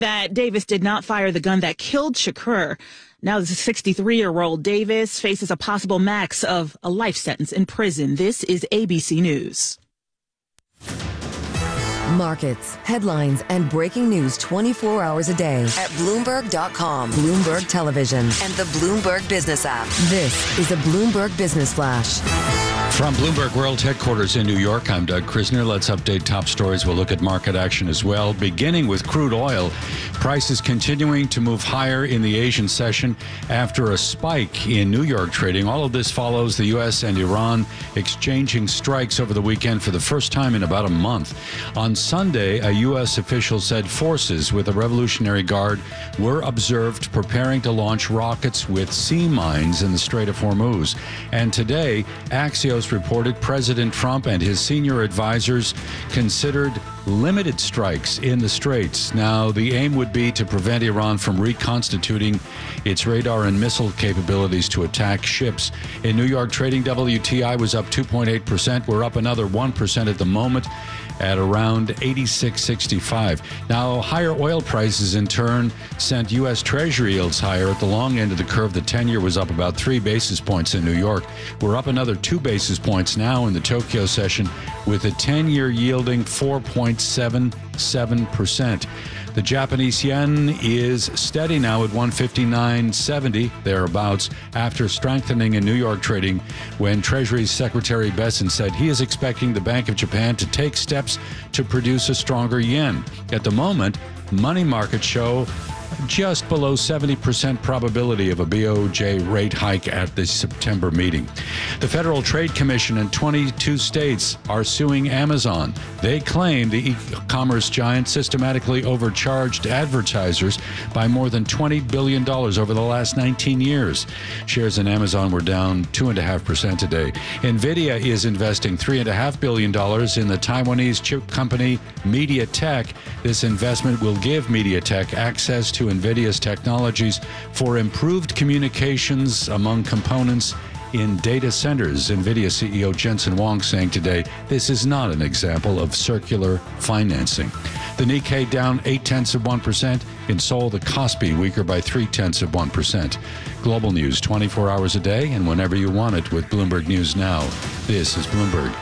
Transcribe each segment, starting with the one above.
that Davis did not fire the gun that killed Shakur. Now, the 63-year-old Davis faces a possible max of a life sentence in prison. This is ABC News. Markets, headlines, and breaking news 24 hours a day at Bloomberg.com, Bloomberg Television, and the Bloomberg Business app. This is a Bloomberg Business Flash. From Bloomberg World Headquarters in New York, I'm Doug Krisner. Let's update top stories. We'll look at market action as well, beginning with crude oil. Prices continuing to move higher in the Asian session after a spike in New York trading. All of this follows the U.S. and Iran exchanging strikes over the weekend for the first time in about a month. On Sunday, a U.S. official said forces with the Revolutionary Guard were observed preparing to launch rockets with sea mines in the Strait of Hormuz. And today, Axios reported President Trump and his senior advisors considered limited strikes in the Straits. Now, the aim would be to prevent Iran from reconstituting its radar and missile capabilities to attack ships. In New York, trading WTI was up 2.8%. We're up another 1% at the moment at around 86.65. Now, higher oil prices in turn sent U.S. Treasury yields higher. At the long end of the curve, the 10-year was up about 3 basis points in New York. We're up another 2 basis points now in the Tokyo session, with the 10-year yielding 4.77%. The Japanese yen is steady now at 159.70, thereabouts, after strengthening in New York trading when Treasury Secretary Bessent said he is expecting the Bank of Japan to take steps to produce a stronger yen. At the moment, money markets show just below 70% probability of a BOJ rate hike at the September meeting. The Federal Trade Commission in 22 states are suing Amazon. They claim the e-commerce giant systematically overcharged advertisers by more than $20 billion over the last 19 years. Shares in Amazon were down 2.5% today. NVIDIA is investing $3.5 billion in the Taiwanese chip company MediaTek. This investment will give MediaTek access to NVIDIA's technologies for improved communications among components in data centers. NVIDIA CEO Jensen Huang saying today, this is not an example of circular financing. The Nikkei down 0.8%. In Seoul, the Kospi weaker by 0.3%. Global news 24 hours a day and whenever you want it with Bloomberg News Now. This is Bloomberg.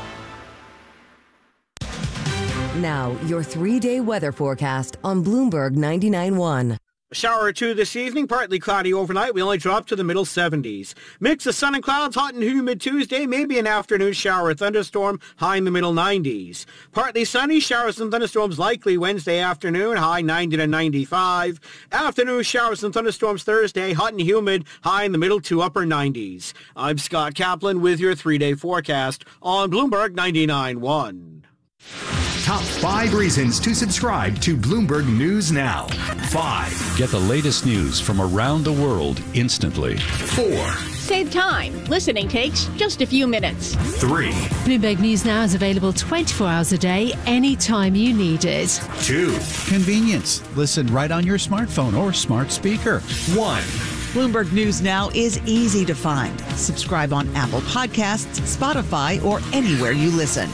Now, your 3-day weather forecast on Bloomberg 99.1. A shower or two this evening, partly cloudy overnight. We only drop to the middle 70s. Mix of sun and clouds, hot and humid Tuesday. Maybe an afternoon shower or thunderstorm, high in the middle 90s. Partly sunny, showers and thunderstorms likely Wednesday afternoon, high 90 to 95. Afternoon showers and thunderstorms Thursday, hot and humid, high in the middle to upper 90s. I'm Scott Kaplan with your 3-day forecast on Bloomberg 99.1. Top 5 reasons to subscribe to Bloomberg News Now. 5. Get the latest news from around the world instantly. 4. Save time. Listening takes just a few minutes. 3. Bloomberg News Now is available 24 hours a day, anytime you need it. 2. Convenience. Listen right on your smartphone or smart speaker. 1. Bloomberg News Now is easy to find. Subscribe on Apple Podcasts, Spotify, or anywhere you listen.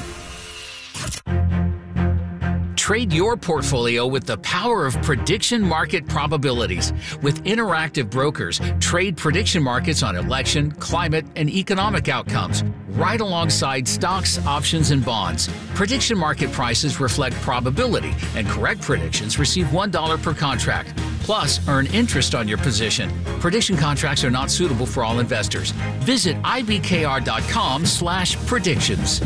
Trade your portfolio with the power of prediction market probabilities. With Interactive Brokers, trade prediction markets on election, climate, and economic outcomes, right alongside stocks, options, and bonds. Prediction market prices reflect probability, and correct predictions receive $1 per contract. Plus, earn interest on your position. Prediction contracts are not suitable for all investors. Visit ibkr.com/predictions.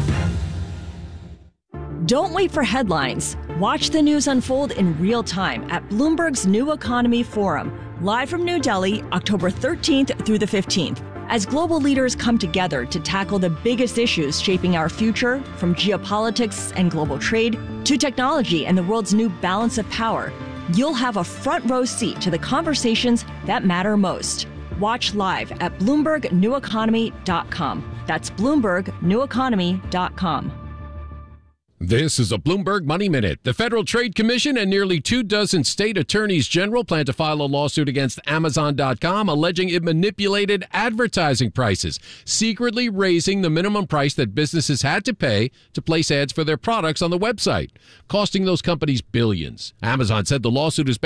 Don't wait for headlines. Watch the news unfold in real time at Bloomberg's New Economy Forum, live from New Delhi, October 13th through the 15th. As global leaders come together to tackle the biggest issues shaping our future, from geopolitics and global trade to technology and the world's new balance of power, you'll have a front row seat to the conversations that matter most. Watch live at BloombergNewEconomy.com. That's BloombergNewEconomy.com. This is a Bloomberg Money Minute. The Federal Trade Commission and nearly 24 state attorneys general plan to file a lawsuit against Amazon.com alleging it manipulated advertising prices, secretly raising the minimum price that businesses had to pay to place ads for their products on the website, costing those companies billions. Amazon said the lawsuit is